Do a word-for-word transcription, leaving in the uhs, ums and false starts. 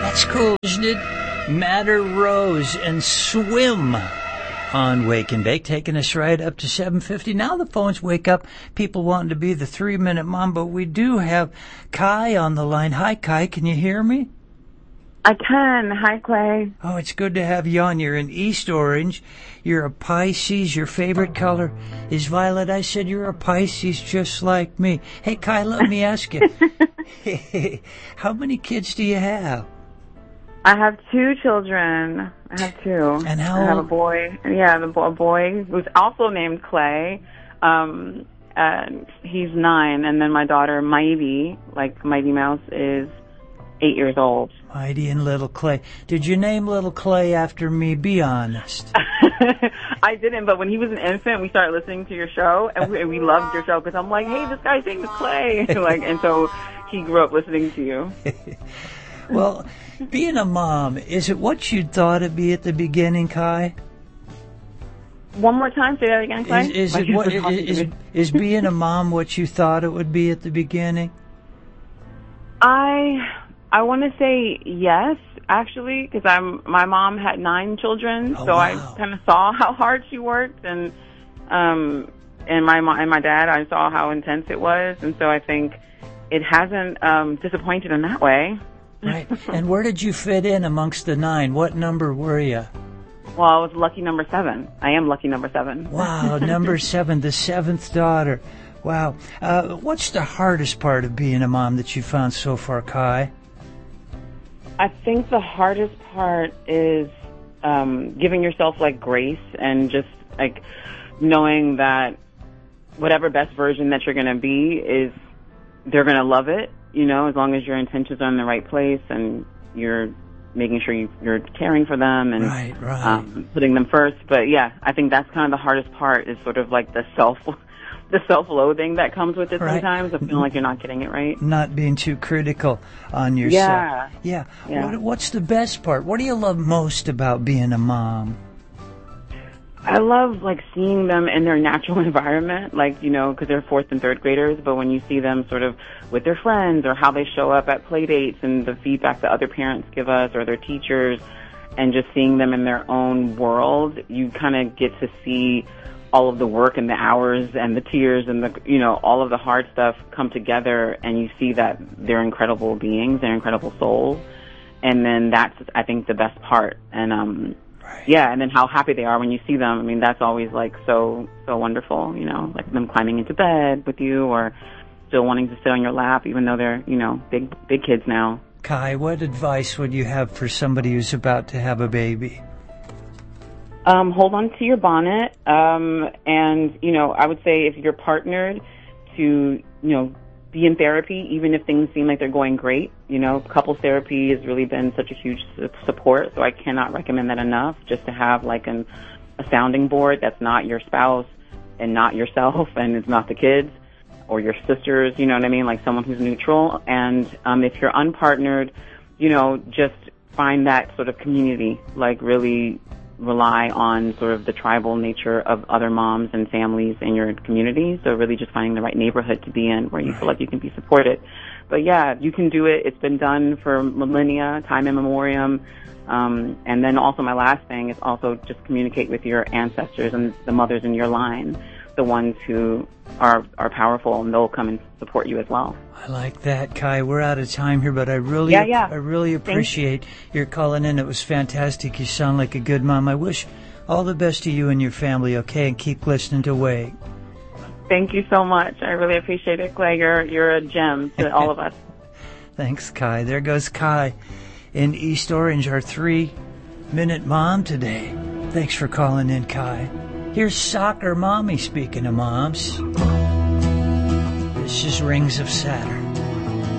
That's cool, isn't it? Madder Rose and Swim on Wake and Bake, taking us right up to seven fifty. Now the phones wake up, people wanting to be the three-minute mom, but we do have Kai on the line. Hi, Kai, can you hear me? I can. Hi, Clay. Oh, it's good to have you on. You're in East Orange. You're a Pisces. Your favorite color is violet. I said you're a Pisces just like me. Hey, Kai, let me ask you. How many kids do you have? I have two children. I have two. And how I have a old? boy. Yeah, the bo- a boy who's also named Clay. Um, and he's nine. And then my daughter, Mighty, like Mighty Mouse, is eight years old. Mighty and Little Clay. Did you name Little Clay after me? Be honest. I didn't, but when he was an infant, we started listening to your show, and we, and we loved your show because I'm like, hey, this guy's name is Clay. like, and so he grew up listening to you. Well, being a mom, is it what you thought it'd be at the beginning, Kai? One more time, say that again, Clay. Is, is, it what, is, is, is being a mom what you thought it would be at the beginning? I I want to say yes, actually, because I'm my mom had nine children, Oh, so wow. I kind of saw how hard she worked, and um, and my mom and my dad, I saw how intense it was, and so I think it hasn't um, disappointed in that way. Right. And where did you fit in amongst the nine? What number were you? Well, I was lucky number seven. I am lucky number seven. Wow, number seven, the seventh daughter. Wow. Uh, what's the hardest part of being a mom that you found so far, Kai? I think the hardest part is um, giving yourself like grace and just like knowing that whatever best version that you're going to be is they're going to love it, you know, as long as your intentions are in the right place and you're making sure you, you're caring for them and Right, right. Um, putting them first. But yeah, I think that's kind of the hardest part is sort of like the self the self-loathing that comes with it Right. sometimes of feeling like you're not getting it right. Not being too critical on yourself. Yeah. Yeah. Yeah. What, what's the best part? What do you love most about being a mom? I love, like, seeing them in their natural environment, like, you know, because they're fourth and third graders, but when you see them sort of with their friends or how they show up at play dates and the feedback that other parents give us or their teachers and just seeing them in their own world, you kind of get to see all of the work and the hours and the tears and the, you know, all of the hard stuff come together and you see that they're incredible beings, they're incredible souls. And then that's, I think, the best part. And, um, Right. yeah, and then how happy they are when you see them. I mean, that's always like so, so wonderful, you know, like them climbing into bed with you or still wanting to sit on your lap, even though they're, you know, big, big kids now. Kai, what advice would you have for somebody who's about to have a baby? Um, hold on to your bonnet. Um, and, you know, I would say if you're partnered to, you know, be in therapy, even if things seem like they're going great. You know, couples therapy has really been such a huge su- support, so I cannot recommend that enough, just to have like an, a sounding board that's not your spouse and not yourself and it's not the kids or your sisters, you know what I mean, like someone who's neutral. And um, if you're unpartnered, you know, just find that sort of community, like really rely on sort of the tribal nature of other moms and families in your community. So really just finding the right neighborhood to be in where you feel like you can be supported. But yeah, you can do it. It's been done for millennia, time immemorial. Um, and then also my last thing is also just communicate with your ancestors and the mothers in your line, the ones who are, are powerful, and they'll come and support you as well. I like that, Kai. We're out of time here, but I really, Yeah, yeah. I really appreciate your calling in. It was fantastic. You sound like a good mom. I wish all the best to you and your family, okay? And keep listening to Wake. Thank you so much. I really appreciate it, Clay. You're, you're a gem to all of us. Thanks, Kai. There goes Kai in East Orange, our three-minute mom today. Thanks for calling in, Kai. Here's Soccer Mommy, speaking of moms. This is Rings of Saturn.